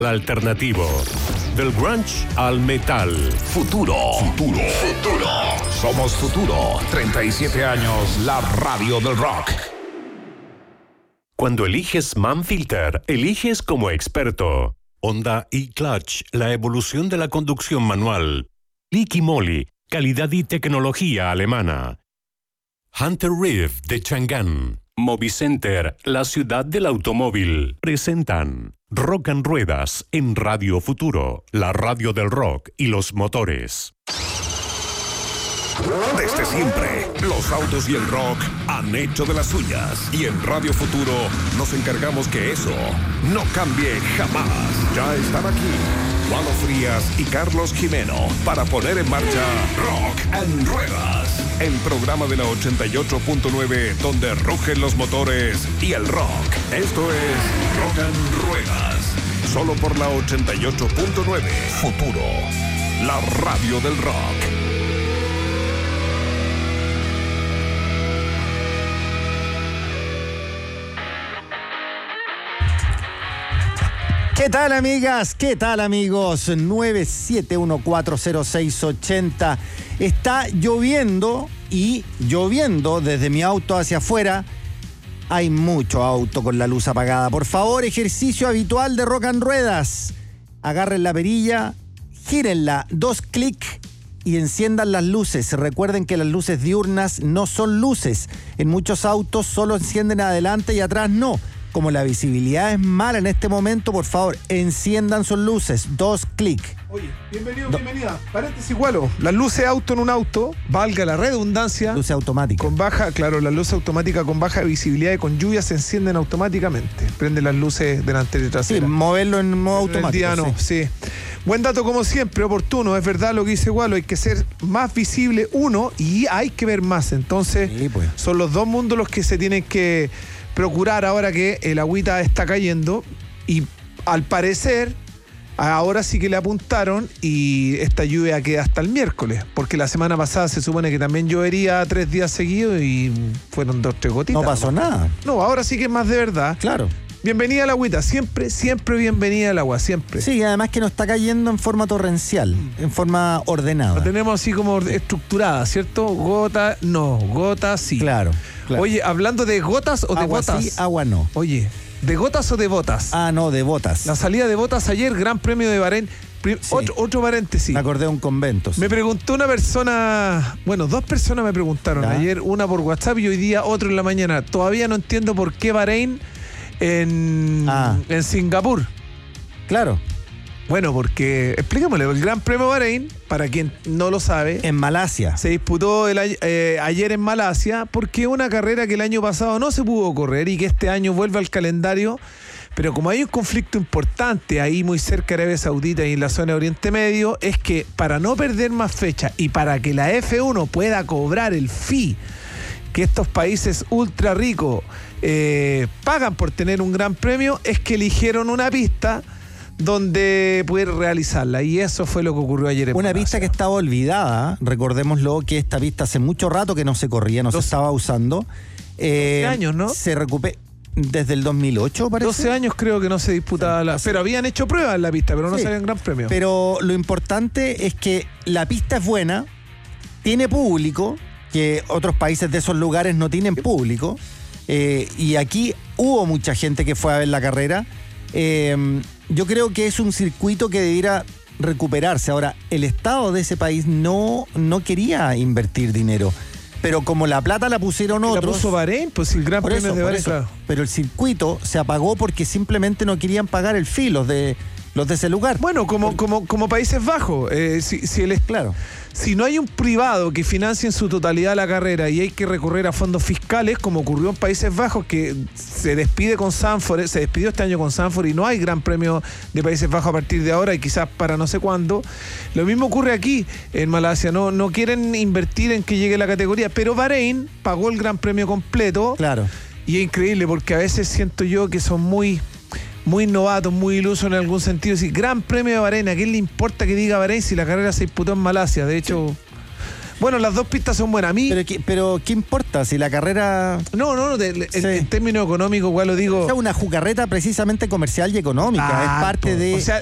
Alternativo. Del grunge al metal. Futuro. Somos Futuro. 37 años, la radio del rock. Cuando eliges Manfilter, eliges como experto. Honda e-Clutch, la evolución de la conducción manual. Liqui Moly, calidad y tecnología alemana. Hunter Reef de Chang'an. Movicenter, la ciudad del automóvil. Presentan Rock and Ruedas en Radio Futuro, la radio del rock y los motores. Desde siempre, los autos y el rock han hecho de las suyas. Y en Radio Futuro nos encargamos que eso no cambie jamás. Ya están aquí Walo Frías y Carlos Jimeno para poner en marcha Rock and Ruedas, el programa de la 88.9 donde rugen los motores y el rock. Esto es Rock and Ruedas, solo por la 88.9 Futuro, la radio del rock. ¿Qué tal, amigas? ¿Qué tal, amigos? 971406080. Está lloviendo y lloviendo desde mi auto hacia afuera. Hay mucho auto con la luz apagada. Por favor, ejercicio habitual de Rock and Ruedas. Agarren la perilla, gírenla 2 clics y enciendan las luces. Recuerden que las luces diurnas no son luces. En muchos autos solo encienden adelante y atrás no. Como la visibilidad es mala en este momento, por favor, enciendan sus luces. 2 clics. Oye, bienvenida. Paréntesis, Walo. Las luces auto en un auto, valga la redundancia. Luces automáticas. Con baja, claro, la luz automática con baja visibilidad y con lluvia se encienden automáticamente. Prenden las luces delantera y trasera. Sí, moverlo en modo automático. El día no, sí. Buen dato como siempre, oportuno. Es verdad lo que dice Walo, hay que ser más visible uno y hay que ver más. Entonces, sí, pues. Son los dos mundos los que se tienen que procurar ahora que el agüita está cayendo y al parecer ahora sí que le apuntaron y esta lluvia queda hasta el miércoles, porque la semana pasada se supone que también llovería 3 días seguidos y fueron 2 o 3 gotitas. No pasó nada. No, ahora sí que es más de verdad. Claro. Bienvenida al agüita, siempre bienvenida al agua, siempre. Sí, y además que no está cayendo en forma torrencial, en forma ordenada. Lo tenemos así como estructurada, ¿cierto? Gota, no, gota, sí. Claro. Oye, hablando de gotas o de agua botas. Sí, agua no. Oye, ¿de gotas o de botas? Ah, no, de botas. La salida de botas ayer, Gran Premio de Bahrein. Sí. Otro paréntesis. Me acordé de un convento. Sí. Me preguntó una persona, bueno, 2 personas me preguntaron ayer, una por WhatsApp y hoy día otro en la mañana. Todavía no entiendo por qué Bahrein en Singapur. Claro. Bueno, porque, expliquémosle, el Gran Premio Bahrein, para quien no lo sabe, en Malasia. Se disputó ayer en Malasia, porque una carrera que el año pasado no se pudo correr y que este año vuelve al calendario, pero como hay un conflicto importante ahí muy cerca de Arabia Saudita y en la zona de Oriente Medio, es que para no perder más fecha y para que la F1 pueda cobrar el fee que estos países ultra ricos pagan por tener un gran premio, es que eligieron una pista donde poder realizarla, y eso fue lo que ocurrió ayer en una Malasia. pista que estaba olvidada, recordémoslo, que esta pista hace mucho rato que no se corría, no se estaba usando. 12 años, ¿no? Se recupera desde el 2008, parece. 12 años creo que no se disputaba pero habían hecho pruebas en la pista, pero no salían gran premio. Pero lo importante es que la pista es buena, tiene público, que otros países de esos lugares no tienen público, y aquí hubo mucha gente que fue a ver la carrera. Yo creo que es un circuito que debiera recuperarse. Ahora, el Estado de ese país no quería invertir dinero, pero como la plata la pusieron otros... La puso Bahrein, pues el Gran Premio de Bahrein, claro. Pero el circuito se apagó porque simplemente no querían pagar el fee los de ese lugar. Bueno, como Países Bajos, claro. Si no hay un privado que financie en su totalidad la carrera y hay que recurrir a fondos fiscales, como ocurrió en Países Bajos, que se despidió este año con Zandvoort y no hay Gran Premio de Países Bajos a partir de ahora y quizás para no sé cuándo. Lo mismo ocurre aquí en Malasia, no quieren invertir en que llegue la categoría, pero Bahrein pagó el Gran Premio completo. Claro. Y es increíble porque a veces siento yo que son muy novatos, muy ilusos en algún sentido. Si Gran Premio de Bahrein, ¿a quién le importa que diga Bahrein si la carrera se disputó en Malasia? De hecho, Bueno, las dos pistas son buenas. A mí... Pero ¿qué importa si la carrera... No, en términos económicos, igual lo digo... Es una jugarreta precisamente comercial y económica. Es parte de... O sea,